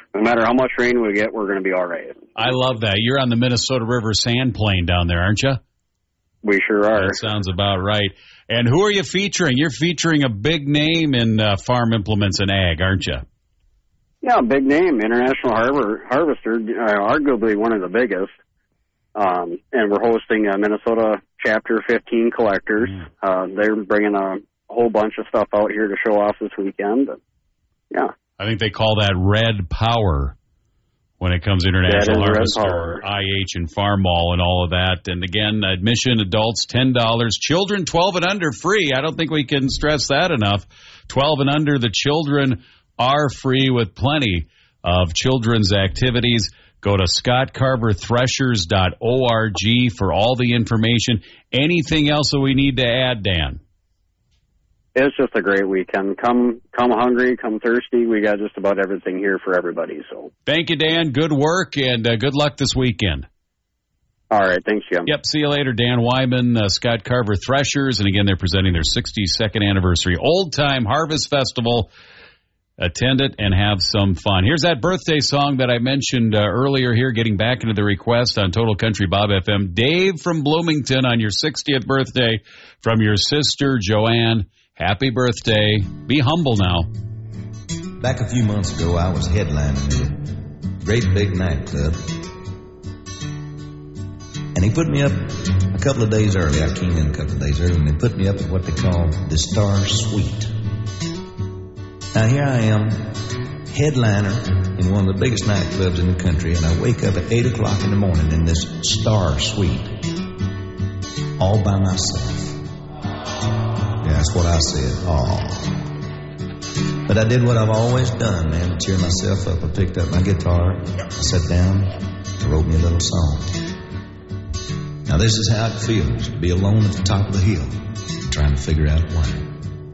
no matter how much rain we get, we're going to be all right. I love that. You're on the Minnesota River Sand Plain down there, aren't you? We sure are. That sounds about right. And who are you featuring? You're featuring a big name in farm implements and ag, aren't you? Yeah, big name, International Harvester, arguably one of the biggest. And we're hosting Minnesota Chapter 15 collectors. They're bringing a whole bunch of stuff out here to show off this weekend. Yeah. I think they call that Red Power when it comes to International Harvester, IH, and Farm Mall and all of that. And again, admission, adults, $10. Children, 12 and under, free. I don't think we can stress that enough. 12 and under, the children are free with plenty of children's activities. Go to scottcarverthreshers.org for all the information. Anything else that we need to add, Dan? It's just a great weekend. Come hungry, come thirsty. We got just about everything here for everybody. So thank you, Dan. Good work, and good luck this weekend. All right. Thanks, Jim. Yep. See you later, Dan Wyman, Scott Carver Threshers. And again, they're presenting their 62nd anniversary Old Time Harvest Festival. Attend it and have some fun. Here's that birthday song that I mentioned earlier here, getting back into the request on Total Country Bob FM. Dave from Bloomington on your 60th birthday from your sister, Joanne. Happy birthday. Be humble now. Back a few months ago, I was headlining at a great big nightclub. And he put me up a couple of days early. I came in a couple of days early, and they put me up at what they call the Star Suite. Now, here I am, headliner in one of the biggest nightclubs in the country, and I wake up at 8 o'clock in the morning in this Star Suite, all by myself. Yeah, that's what I said, all. But I did what I've always done, man, to cheer myself up. I picked up my guitar, I sat down, I wrote me a little song. Now, this is how it feels to be alone at the top of the hill, trying to figure out why.